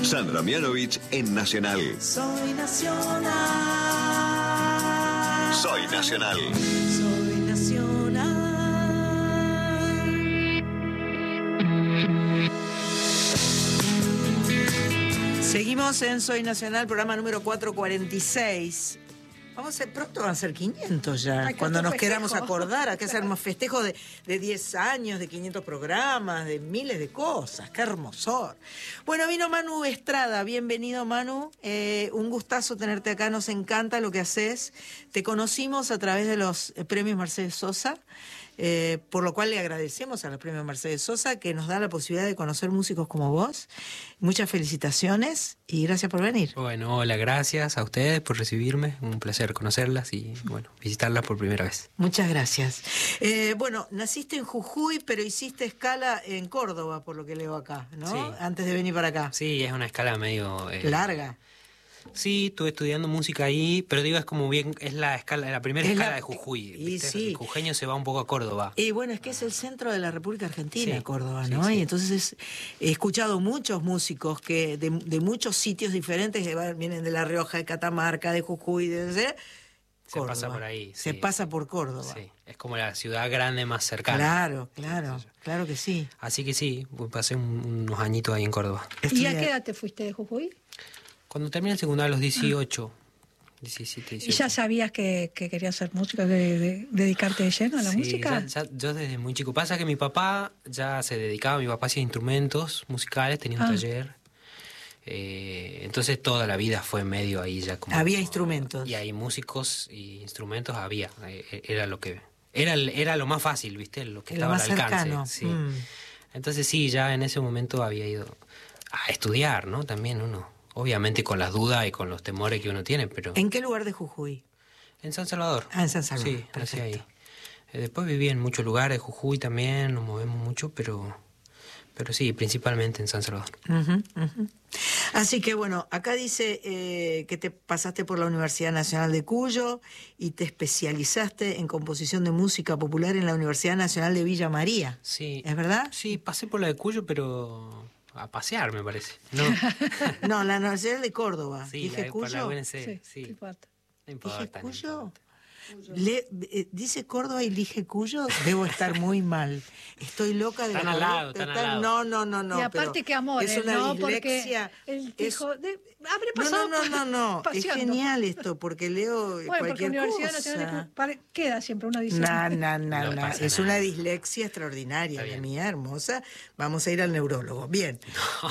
Sandra Mianovich en Nacional. Soy nacional. Soy Nacional. Soy nacional. Seguimos en Soy Nacional, programa número 446. Pronto van a ser 500 ya, cuando nos queramos acordar. Hay que hacer unos festejos de 10 años, de 500 programas, de miles de cosas. ¡Qué hermosor! Bueno, vino Manu Estrada. Bienvenido, Manu. Un gustazo tenerte acá. Nos encanta lo que haces. Te conocimos a través de los premios Mercedes Sosa, por lo cual le agradecemos a los premios Mercedes Sosa que nos da la posibilidad de conocer músicos como vos. Muchas felicitaciones y gracias por venir. Bueno, hola, gracias a ustedes por recibirme. Un placer conocerlas y, bueno, visitarlas por primera vez. Muchas gracias. Bueno, naciste en Jujuy, pero hiciste escala en Córdoba, por lo que leo acá, ¿no? Sí. Antes de venir para acá. Sí, es una escala medio... larga. Sí, estuve estudiando música ahí, pero digo, es como bien, es la primera escala de Jujuy. Y ¿viste? sí. El jujeño se va un poco a Córdoba. Y bueno, es que es el centro de la República Argentina, Sí, Córdoba, sí, ¿no? sí. Y entonces he escuchado muchos músicos que de muchos sitios diferentes, que vienen de La Rioja, de Catamarca, de Jujuy, Se Córdoba. pasa por ahí. Se sí. pasa por Córdoba. Sí, es como la ciudad grande más cercana. Claro que sí. Así que sí, pasé unos añitos ahí en Córdoba. ¿Y a qué edad te fuiste de Jujuy? Cuando terminé el secundario, a los 18, 17, 18. ¿Y ya sabías que querías hacer música, dedicarte de lleno a la música? Yo desde muy chico. Pasa que mi papá ya se dedicaba, mi papá hacía instrumentos musicales, tenía un taller. Entonces toda la vida fue medio ahí ya como... Había instrumentos. Y hay músicos y instrumentos había. Era lo que... Era lo más fácil, ¿viste? Lo que estaba más al alcance. cercano. Sí. Entonces sí, ya en ese momento había ido a estudiar, ¿no? También uno... Obviamente con las dudas y con los temores que uno tiene, pero... ¿En qué lugar de Jujuy? En San Salvador. Ah, en San Salvador. Sí, nací perfecto. ahí. Después viví en muchos lugares, Jujuy también, nos movemos mucho, pero sí, principalmente en San Salvador. Así que bueno, acá dice que te pasaste por la Universidad Nacional de Cuyo y te especializaste en composición de música popular en la Universidad Nacional de Villa María. Sí. ¿Es verdad? Sí, pasé por la de Cuyo, pero a pasear, me parece. No, No, la Universidad de Córdoba. sí, ¿Dije por la Cuyo? UNC, sí. ¿Qué importa? No importa, ¿Dije no Cuyo? importa. Dice Córdoba y dije Cuyo, debo estar muy mal. Estoy loca de Están la al cabeza. lado, están al lado. No. Y aparte pero que amores, es una ¿no? dislexia. Porque él es- dijo, habré pasado No. Es paseando. genial esto, porque leo Bueno, porque cualquier Universidad cosa. Nacional de Cuyo queda siempre, uno dice. No. pasa Es nada. una dislexia extraordinaria, Está la bien. mía hermosa. Vamos a ir al neurólogo. Bien.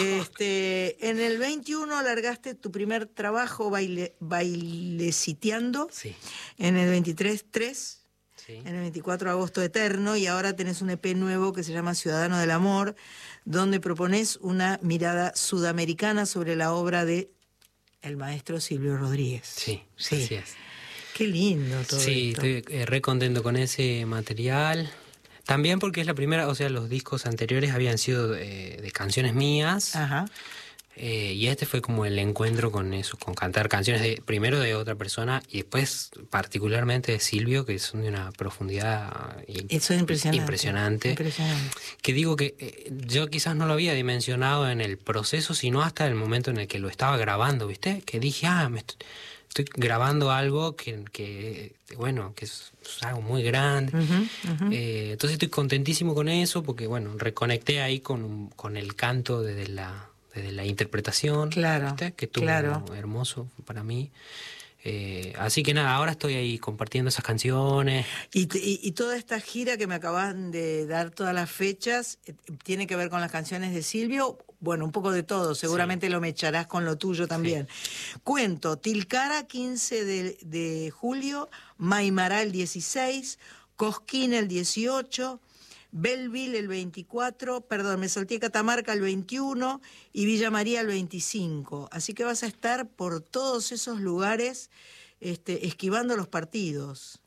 En el 21 largaste tu primer trabajo baileciteando. Sí, En el 23, 3. sí. En el 24 Agosto Eterno, y ahora tenés un EP nuevo que se llama Ciudadano del Amor, donde propones una mirada sudamericana sobre la obra de el maestro Silvio Rodríguez. Sí, Sí. así es. Qué lindo todo Sí, esto. estoy re contento con ese material. También porque es la primera, o sea, los discos anteriores habían sido de canciones mías. Ajá. Y este fue como el encuentro con eso, con cantar canciones primero de otra persona y después particularmente de Silvio, que son de una profundidad Eso es impresionante. impresionante. Que digo que yo quizás no lo había dimensionado en el proceso, sino hasta el momento en el que lo estaba grabando, ¿viste? Que dije, estoy grabando algo que bueno, que es algo muy grande. Entonces estoy contentísimo con eso porque, bueno, reconecté ahí con el canto desde la interpretación, Claro, ¿viste? Que estuvo claro. hermoso para mí. Así que nada, ahora estoy ahí compartiendo esas canciones. Y toda esta gira que me acaban de dar todas las fechas, ¿tiene que ver con las canciones de Silvio? Bueno, un poco de todo, seguramente lo mecharás con lo tuyo también. Cuento, Tilcara 15 de julio, Maimará el 16, Cosquín el 18, Belleville el 24, perdón, me salté Catamarca el 21 y Villa María el 25. Así que vas a estar por todos esos lugares esquivando los partidos.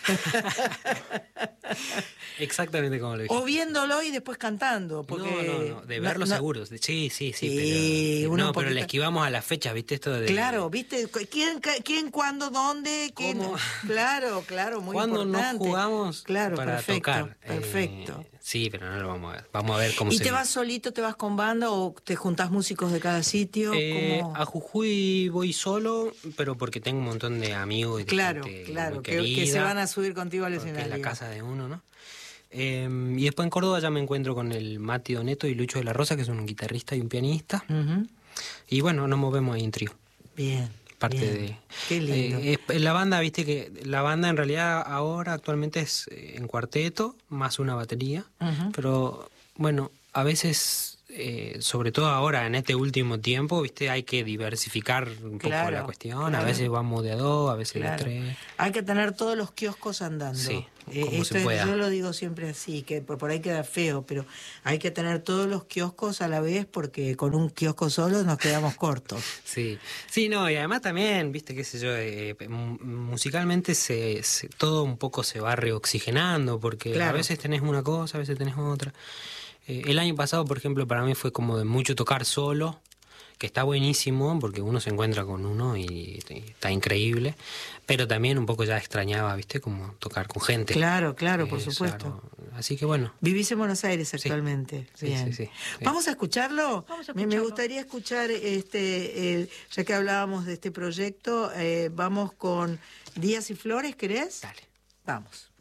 Exactamente como lo dije. O viéndolo y después cantando. Porque No, de verlo seguro. Sí, Sí, pero, uno no, un pero le poquito- esquivamos a la fecha, ¿viste? Esto de... Claro, ¿viste? ¿Quién, cuándo, dónde? ¿Quién? ¿Cómo? Claro, muy ¿Cuándo importante. nos jugamos Claro, para perfecto, tocar? perfecto. Sí, pero no lo vamos a ver. Vamos a ver cómo ¿Y se te vas solito, te vas con banda o te juntás músicos de cada sitio? ¿Cómo? A Jujuy voy solo, pero porque tengo un montón de amigos y de Claro, gente claro, muy que querida, se van a subir contigo al porque escenario. es la casa de uno, ¿no? Y después en Córdoba ya me encuentro con el Mati Doneto y Lucho de la Rosa, que son un guitarrista y un pianista. Ujú. Y bueno, nos movemos ahí en trío. Bien. Parte bien. de... Qué lindo. la banda, viste que la banda en realidad ahora actualmente es en cuarteto, más una batería. Ujú. Pero bueno, a veces, sobre todo ahora en este último tiempo, viste, hay que diversificar un poco Claro, la cuestión. claro. A veces vamos de a dos, a veces Claro. de tres. Hay que tener todos los kioscos andando. Sí, como Esto se es- pueda. yo lo digo siempre así, que por ahí queda feo, pero hay que tener todos los kioscos a la vez porque con un kiosco solo nos quedamos cortos. Sí, sí, no, y además también, viste, qué sé yo, musicalmente todo un poco se va reoxigenando, porque Claro. a veces tenés una cosa, a veces tenés otra. El año pasado, por ejemplo, para mí fue como de mucho tocar solo, que está buenísimo, porque uno se encuentra con uno y está increíble, pero también un poco ya extrañaba, viste, como tocar con gente. Claro, claro, por Es supuesto. algo- Así que bueno. Vivís en Buenos Aires actualmente. Sí, Bien. sí. ¿Vamos a escucharlo? Vamos a Me escucharlo. gustaría escuchar, ya que hablábamos de este proyecto, vamos con Días y Flores, ¿querés? Dale. Vamos.